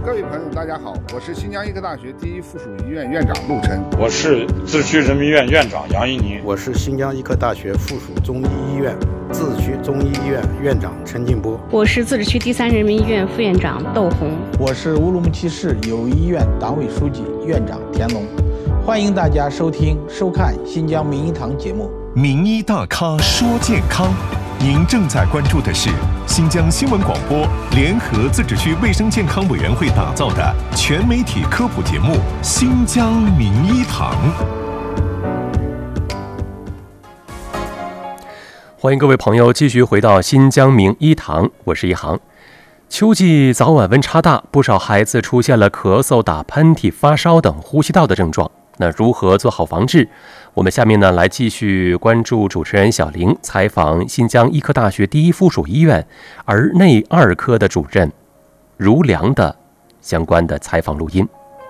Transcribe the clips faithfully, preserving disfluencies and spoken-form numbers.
各位朋友大家好，我是新疆医科大学第一附属医院院长陆晨。 我是自治区人民医院院长杨一宁。 我是新疆医科大学附属中医医院自治区中医医院院长陈进波。 我是自治区第三人民医院副院长窦红。 我是乌鲁木齐市友谊医院党委书记院长田龙。欢迎大家收听收看新疆名医堂节目。 名医大咖说健康，您正在关注的是新疆新闻广播联合自治区卫生健康委员会打造的全媒体科普节目《新疆名医堂》。 欢迎各位朋友继续回到新疆名医堂，我是一航。秋季早晚温差大，不少孩子出现了咳嗽、打喷嚏、发烧等呼吸道的症状。那如何做好防治？我们下面呢来继续关注主持人小玲采访新疆医科大学第一附属医院儿内二科的主任如良的相关的采访录音。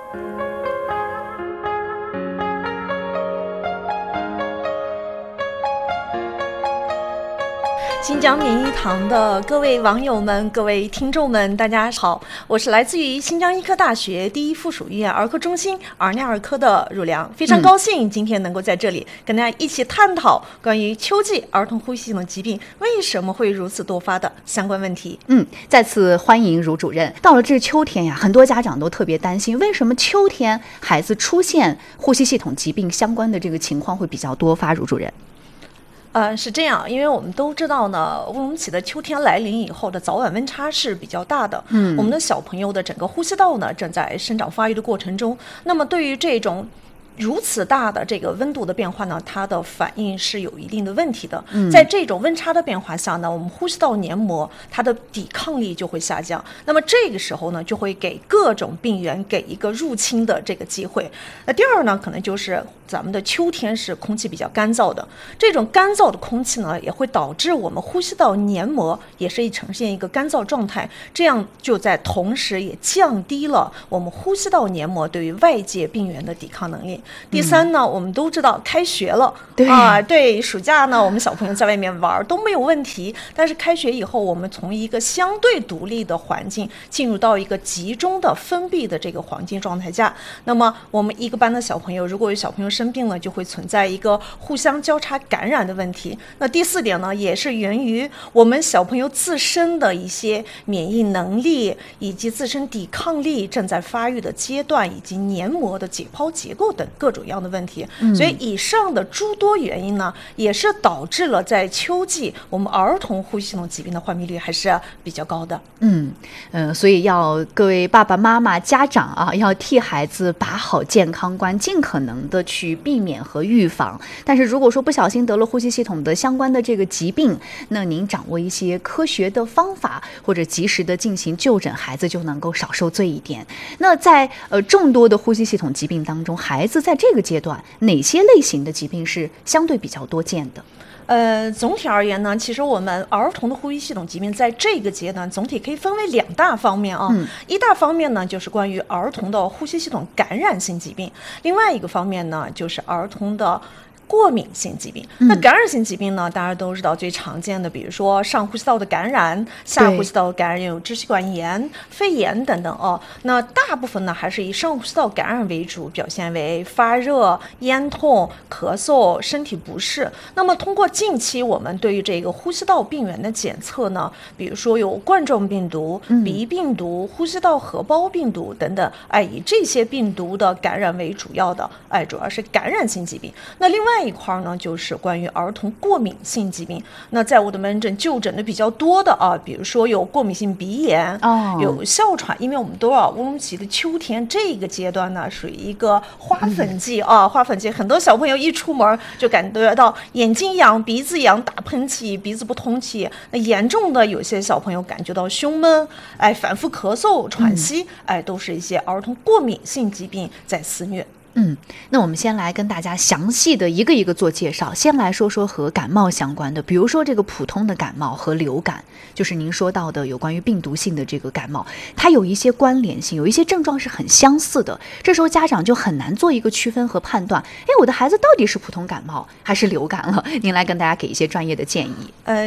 新疆名医堂的各位网友们、各位听众们，大家好，我是来自于新疆医科大学第一附属医院儿科中心儿内儿科的如良，非常高兴今天能够在这里跟大家一起探讨关于秋季儿童呼吸系统疾病为什么会如此多发的相关问题。 嗯，再次欢迎如主任。到了这秋天呀，很多家长都特别担心，为什么秋天孩子出现呼吸系统疾病相关的这个情况会比较多发？如主任。 呃，是这样，因为我们都知道呢，乌鲁木齐的秋天来临以后的早晚温差是比较大的。嗯，我们的小朋友的整个呼吸道呢正在生长发育的过程中，那么对于这种如此大的这个温度的变化呢，它的反应是有一定的问题的。嗯、在这种温差的变化下呢，我们呼吸道黏膜它的抵抗力就会下降。那么这个时候呢，就会给各种病原给一个入侵的这个机会。那第二呢，可能就是咱们的秋天是空气比较干燥的，这种干燥的空气呢，也会导致我们呼吸道黏膜也是呈现一个干燥状态，这样就在同时也降低了我们呼吸道黏膜对于外界病原的抵抗能力。第三呢，嗯、我们都知道开学了，对啊，对，暑假呢，我们小朋友在外面玩都没有问题。但是开学以后，我们从一个相对独立的环境进入到一个集中的封闭的这个环境状态下，那么我们一个班的小朋友，如果有小朋友生病了，就会存在一个互相交叉感染的问题。那第四点呢，也是源于我们小朋友自身的一些免疫能力以及自身抵抗力正在发育的阶段，以及黏膜的解剖结构等各种样的问题。嗯、所以以上的诸多原因呢，也是导致了在秋季我们儿童呼吸系统疾病的患病率还是比较高的。 嗯嗯、呃，所以要各位爸爸妈妈、家长啊，要替孩子把好健康关，尽可能的去避免和预防。但是如果说不小心得了呼吸系统的相关的这个疾病，那您掌握一些科学的方法，或者及时的进行就诊，孩子就能够少受罪一点。那在呃众多的呼吸系统疾病当中，孩子在这个阶段哪些类型的疾病是相对比较多见的？ 呃，总体而言呢，其实我们儿童的呼吸系统疾病在这个阶段总体可以分为两大方面啊。嗯、一大方面呢，就是关于儿童的呼吸系统感染性疾病；另外一个方面呢，就是儿童的过敏性疾病。那感染性疾病呢，大家都知道最常见的，比如说上呼吸道的感染、下呼吸道的感染，有支气管炎、肺炎等等哦。那大部分呢还是以上呼吸道感染为主，表现为发热、咽痛、咳嗽、身体不适。那么通过近期我们对于这个呼吸道病原的检测呢，比如说有冠状病毒、鼻病毒、呼吸道合胞病毒等等，哎，以这些病毒的感染为主要的，哎，主要是感染性疾病。那另外一块呢，就是关于儿童过敏性疾病。那在我的门诊就诊的比较多的啊，比如说有过敏性鼻炎，哦、有哮喘，因为我们都要乌鲁木齐的秋天这个阶段呢，属于一个花粉季、嗯、啊，花粉季，很多小朋友一出门就感觉到眼睛痒、鼻子痒、打喷嚏、鼻子不通气。那严重的有些小朋友感觉到胸闷，哎，反复咳嗽、喘息，哎，都是一些儿童过敏性疾病在肆虐。 嗯，那我们先来跟大家详细的一个一个做介绍。先来说说和感冒相关的，比如说这个普通的感冒和流感，就是您说到的有关于病毒性的这个感冒，它有一些关联性，有一些症状是很相似的。这时候家长就很难做一个区分和判断，哎，我的孩子到底是普通感冒还是流感了？您来跟大家给一些专业的建议。 呃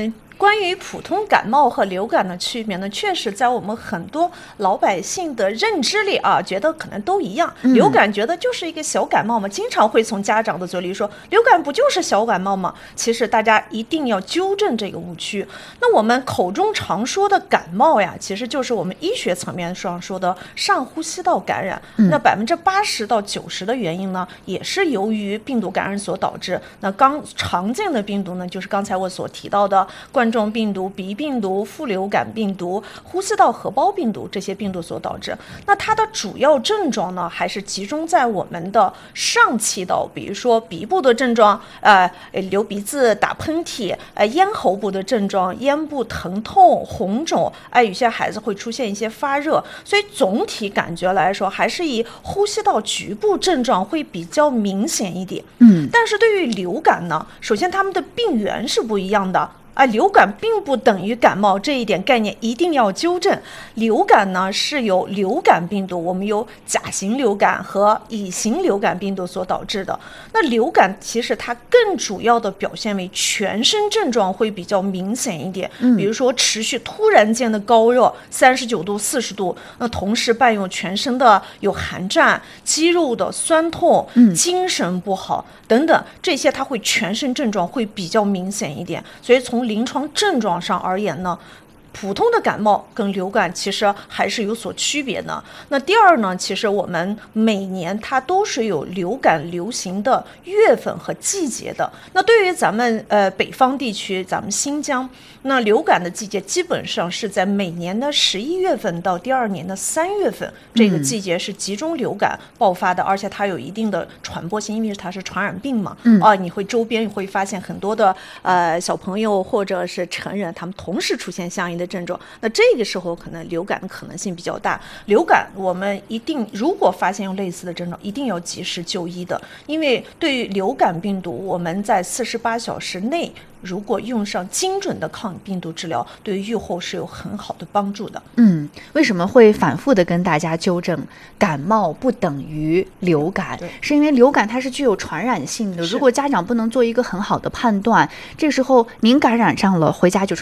关于普通感冒和流感的区别呢，确实在我们很多老百姓的认知里啊，觉得可能都一样。流感觉得就是一个小感冒嘛，经常会从家长的嘴里说，流感不就是小感冒吗？其实大家一定要纠正这个误区。那我们口中常说的感冒呀，其实就是我们医学层面上说的上呼吸道感染。那百分之八十到九十的原因呢，也是由于病毒感染所导致。那刚常见的病毒呢，就是刚才我所提到的冠状病毒、鼻病毒、副流感病毒、呼吸道合胞病毒这些病毒所导致。那它的主要症状呢，还是集中在我们的上气道，比如说鼻部的症状，呃，流鼻子、打喷嚏，呃，咽喉部的症状，咽部疼痛、红肿，哎、呃，有些孩子会出现一些发热。所以总体感觉来说，还是以呼吸道局部症状会比较明显一点。嗯，但是对于流感呢，首先它们的病源是不一样的。啊，流感并不等于感冒，这一点概念一定要纠正。流感呢是由流感病毒，我们有甲型流感和乙型流感病毒所导致的。那流感其实它更主要的表现为全身症状会比较明显一点，嗯、比如说持续突然间的高热，三十九度、四十度，那同时伴有全身的有寒战、肌肉的酸痛、嗯、精神不好等等，这些它会全身症状会比较明显一点。所以从临床症状上而言呢，普通的感冒跟流感其实还是有所区别的。那第二呢，其实我们每年它都是有流感流行的月份和季节的。那对于咱们呃北方地区，咱们新疆，那流感的季节基本上是在每年的十一月份到第二年的三月份，这个季节是集中流感爆发的，而且它有一定的传播性，因为它是传染病嘛。嗯、啊，你会周边会发现很多的呃小朋友或者是成人，他们同时出现相应的症状，那这个时候可能流感的可能性比较大。流感我们一定如果发现有类似的症状，一定要及时就医的，因为对于流感病毒，我们在四十八小时内如果用上精准的抗病毒治疗，对于预后是有很好的帮助的。 嗯，为什么会反复的跟大家纠正感冒不等于流感？是因为流感它是具有传染性的，如果家长不能做一个很好的判断，这个时候您感染上了，回家就传